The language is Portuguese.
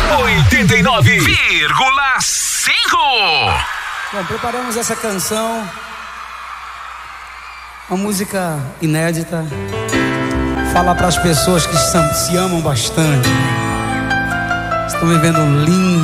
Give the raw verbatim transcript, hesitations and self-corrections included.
oitenta e nove vírgula cinco. Bom, preparamos essa canção, uma música inédita. Fala para as pessoas que se amam bastante, estão vivendo um lindo